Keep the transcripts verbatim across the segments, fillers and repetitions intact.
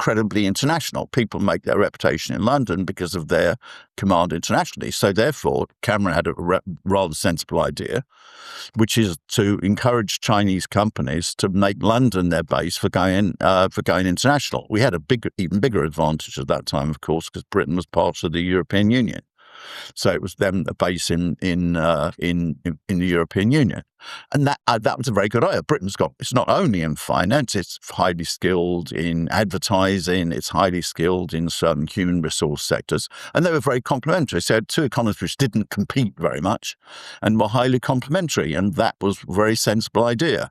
incredibly international. People make their reputation in London because of their command internationally. So therefore, Cameron had a re- rather sensible idea, which is to encourage Chinese companies to make London their base for going uh, for going international. We had a big, even bigger advantage at that time, of course, because Britain was part of the European Union. So it was them a base in in, uh, in in in the European Union, and that uh, that was a very good idea. Britain's got it's not only in finance; it's highly skilled in advertising. It's highly skilled in certain human resource sectors, and they were very complementary. So two economies which didn't compete very much, and were highly complementary, and that was a very sensible idea.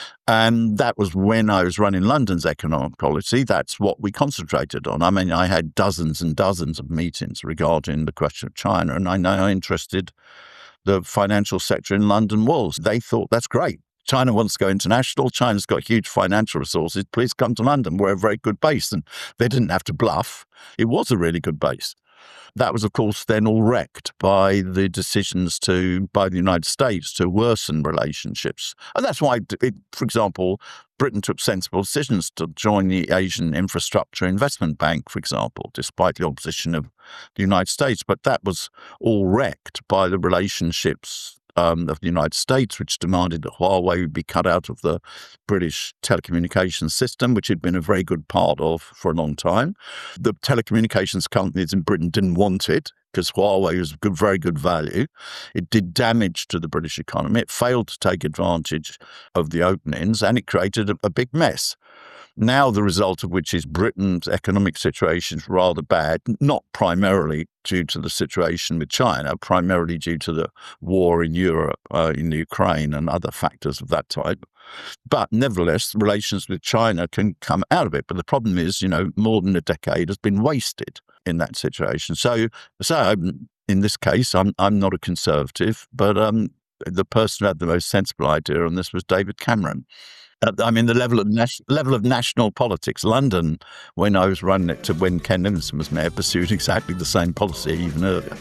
And that was when I was running London's economic policy. That's what we concentrated on. I mean, I had dozens and dozens of meetings regarding the question of China, and I know how interested the financial sector in London was. They thought, that's great. China wants to go international. China's got huge financial resources. Please come to London. We're a very good base. And they didn't have to bluff. It was a really good base. That was, of course, then all wrecked by the decisions to, by the United States to worsen relationships. And that's why, it, for example, Britain took sensible decisions to join the Asian Infrastructure Investment Bank, for example, despite the opposition of the United States. But that was all wrecked by the relationships Um, of the United States, which demanded that Huawei would be cut out of the British telecommunications system, which had been a very good part of for a long time. The telecommunications companies in Britain didn't want it because Huawei was good, very good value. It did damage to the British economy. It failed to take advantage of the openings, and it created a, a big mess. Now, the result of which is Britain's economic situation is rather bad, not primarily due to the situation with China, primarily due to the war in Europe, uh, in Ukraine, and other factors of that type. But nevertheless, relations with China can come out of it. But the problem is, you know, more than a decade has been wasted in that situation. So, so in this case, I'm I'm not a conservative, but um, the person who had the most sensible idea on this was David Cameron. Uh, I mean, the level of nas- level of national politics. London, when I was running it to when Ken Livingstone was mayor, pursued exactly the same policy even earlier.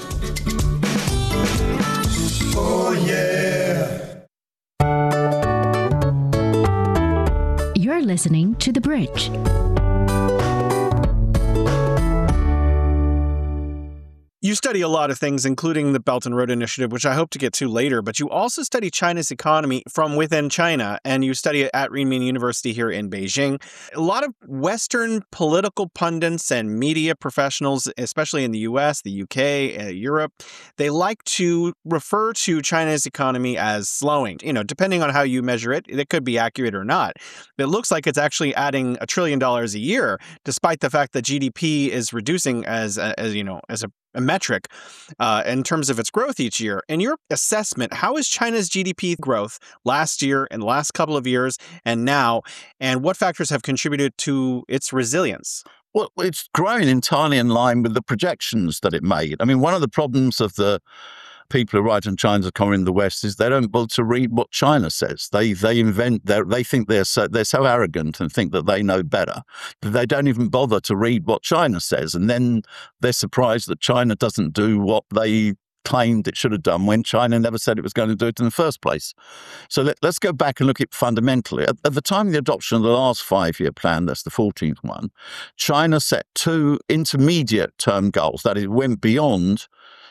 Oh, yeah. You're listening to The Bridge. You study a lot of things, including the Belt and Road Initiative, which I hope to get to later, but you also study China's economy from within China, and you study it at Renmin University here in Beijing. A lot of Western political pundits and media professionals, especially in the U S, the U K, uh, Europe, they like to refer to China's economy as slowing. You know, depending on how you measure it, it could be accurate or not. It looks like it's actually adding a trillion dollars a year, despite the fact that G D P is reducing as, as you know, as a a metric uh, in terms of its growth each year. In your assessment, how is China's G D P growth last year and the last couple of years and now, and what factors have contributed to its resilience? Well, it's growing entirely in line with the projections that it made. I mean, one of the problems of the people who write on China's economy in the West is they don't bother to read what China says. They they invent, they think they're so, they're so arrogant and think that they know better, that they don't even bother to read what China says. And then they're surprised that China doesn't do what they claimed it should have done when China never said it was going to do it in the first place. So let, let's go back and look at it fundamentally. At, at the time of the adoption of the last five-year plan, that's the fourteenth one, China set two intermediate-term goals. That is, went beyond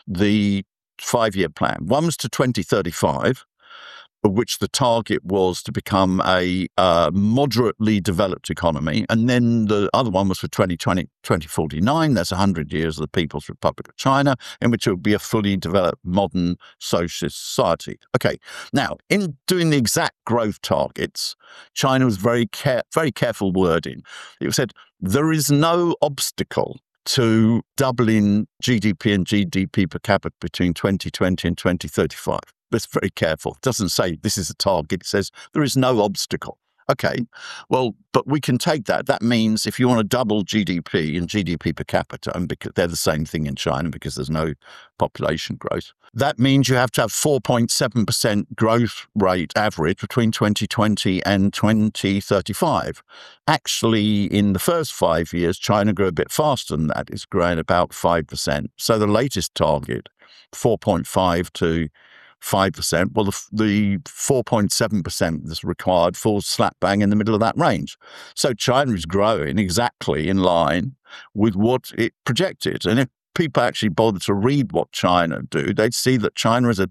the five-year plan. One was to twenty thirty-five, of which the target was to become a uh, moderately developed economy. And then the other one was for twenty twenty, twenty forty-nine. That's one hundred years of the People's Republic of China, in which it would be a fully developed modern socialist society. Okay, now, in doing the exact growth targets, China was very, care- very careful wording. It said, there is no obstacle to doubling G D P and G D P per capita between twenty twenty and twenty thirty-five. It's very careful. It doesn't say this is a target. It says there is no obstacle. Okay, well, but we can take that. That means if you want to double G D P and G D P per capita, and because they're the same thing in China because there's no population growth, that means you have to have four point seven percent growth rate average between twenty twenty and twenty thirty-five. Actually, in the first five years, China grew a bit faster than that. It's growing about five percent. So the latest target, four point five to five percent. Well, the, the four point seven percent that's required falls slap bang in the middle of that range. So China is growing exactly in line with what it projected. And if people actually bother to read what China do, they'd see that China is a